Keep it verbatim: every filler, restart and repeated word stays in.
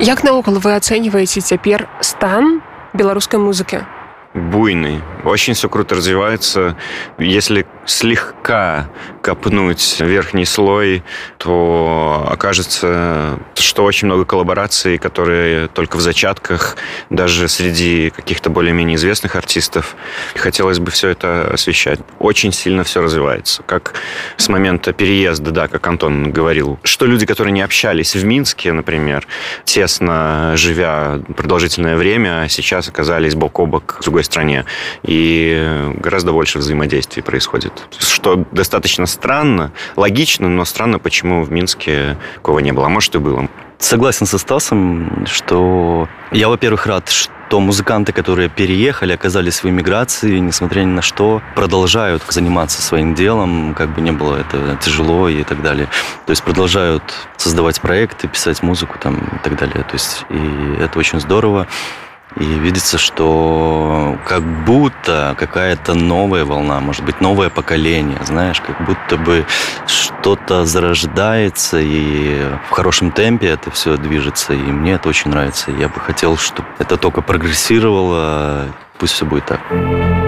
Як наогул вы ацэньваеце цяпер стан беларускай музыкі? Буйный. Очень все круто развивается. Если слегка копнуть верхний слой, то окажется, что очень много коллабораций, которые только в зачатках, даже среди каких-то более-менее известных артистов. Хотелось бы все это освещать. Очень сильно все развивается. Как с момента переезда, да, как Антон говорил, что люди, которые не общались в Минске, например, тесно живя продолжительное время, сейчас оказались бок о бок в другой стране. И гораздо больше взаимодействий происходит. Что достаточно странно, логично, но странно, почему в Минске такого не было. А может, и было. Согласен со Стасом, что я, во-первых, рад, что музыканты, которые переехали, оказались в эмиграции, несмотря ни на что, продолжают заниматься своим делом, как бы не было это тяжело и так далее. То есть продолжают создавать проекты, писать музыку там, и так далее. То есть, и это очень здорово. И видится, что как будто какая-то новая волна, может быть, новое поколение, знаешь, как будто бы что-то зарождается, и в хорошем темпе это все движется, и мне это очень нравится. Я бы хотел, чтобы это только прогрессировало, пусть все будет так.